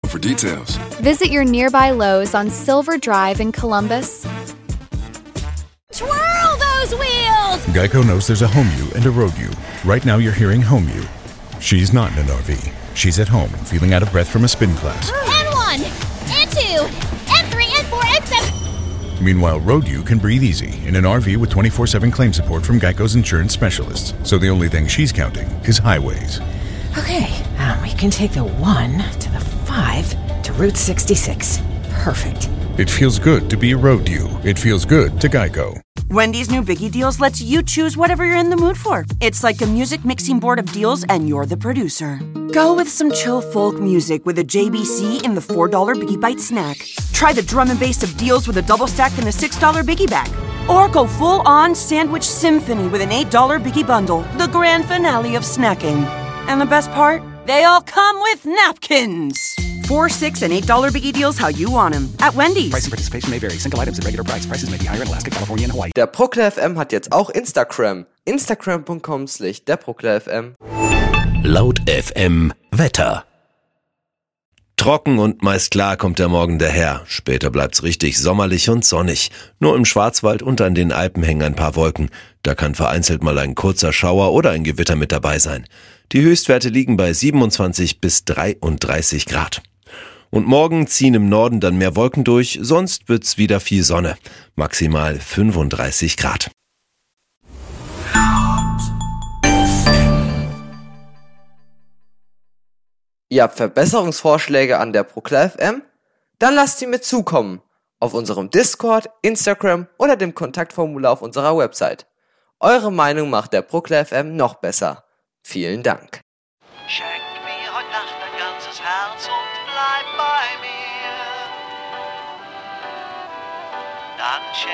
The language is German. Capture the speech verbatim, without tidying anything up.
for details. Visit your nearby Lowe's on Silver Drive in Columbus. Twirl those wheels! Geico knows there's a home you and a road you. Right now you're hearing home you. She's not in an R V. She's at home, feeling out of breath from a spin class. N one, N two, N three, N four, N seven. Meanwhile, road you can breathe easy in an R V with twenty-four seven claim support from Geico's insurance specialists. So the only thing she's counting is highways. Okay, um, we can take the one to the five to Route sixty-six. Perfect. It feels good to be a road you. It feels good to Geico. Wendy's new Biggie Deals lets you choose whatever you're in the mood for. It's like a music mixing board of deals, and you're the producer. Go with some chill folk music with a J B C in the four dollar Biggie Bite snack. Try the drum and bass of deals with a double stack in the six dollar Biggie Bag. Or go full-on sandwich symphony with an eight dollar Biggie Bundle, the grand finale of snacking. And the best part? They all come with napkins. Four, six, and eight dollar Biggie Deals how you want them at Wendy's. Price and participation may vary. Single items at regular price. Prices may be higher in Alaska, California, and Hawaii. Der Procler F M hat jetzt auch Instagram. Instagram punkt com slash der Procler F M. Laut F M Wetter. Trocken und meist klar kommt der Morgen daher. Später bleibt's richtig sommerlich und sonnig. Nur im Schwarzwald und an den Alpen hängen ein paar Wolken. Da kann vereinzelt mal ein kurzer Schauer oder ein Gewitter mit dabei sein. Die Höchstwerte liegen bei siebenundzwanzig bis dreiunddreißig Grad. Und morgen ziehen im Norden dann mehr Wolken durch, sonst wird's wieder viel Sonne. Maximal fünfunddreißig Grad. Ihr habt Verbesserungsvorschläge an der Procler F M? Dann lasst sie mir zukommen. Auf unserem Discord, Instagram oder dem Kontaktformular auf unserer Website. Eure Meinung macht der Procler F M noch besser. Vielen Dank. Schenk mir heute Nacht dein ganzes Herz und bleib bei mir. Dann